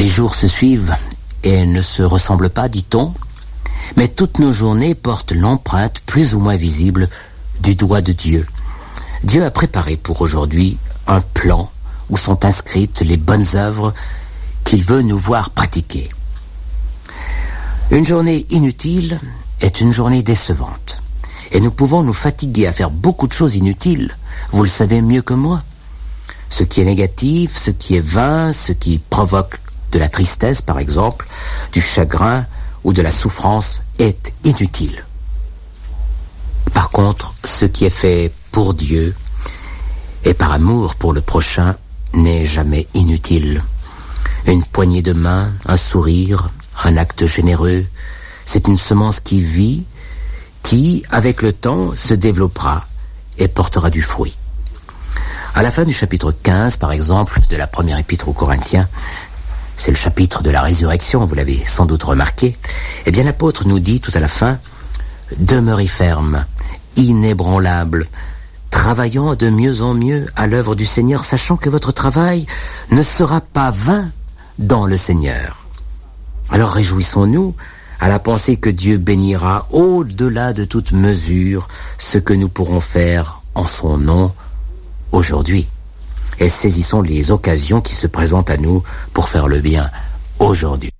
Les jours se suivent et ne se ressemblent pas, dit-on, mais toutes nos journées portent l'empreinte plus ou moins visible du doigt de Dieu. Dieu a préparé pour aujourd'hui un plan où sont inscrites les bonnes œuvres qu'il veut nous voir pratiquer. Une journée inutile est une journée décevante. Et nous pouvons nous fatiguer à faire beaucoup de choses inutiles. Vous le savez mieux que moi. Ce qui est négatif, ce qui est vain, ce qui provoque de la tristesse, par exemple, du chagrin ou de la souffrance est inutile. Par contre, ce qui est fait pour Dieu et par amour pour le prochain n'est jamais inutile. Une poignée de main, un sourire, un acte généreux, c'est une semence qui vit, qui, avec le temps, se développera et portera du fruit. À la fin du chapitre 15, par exemple, de la première épître aux Corinthiens, c'est le chapitre de la résurrection, vous l'avez sans doute remarqué, eh bien l'apôtre nous dit tout à la fin, « Demeurez ferme, inébranlable, travaillant de mieux en mieux à l'œuvre du Seigneur, sachant que votre travail ne sera pas vain dans le Seigneur. » Alors réjouissons-nous à la pensée que Dieu bénira au-delà de toute mesure ce que nous pourrons faire en son nom aujourd'hui. Et saisissons les occasions qui se présentent à nous pour faire le bien aujourd'hui.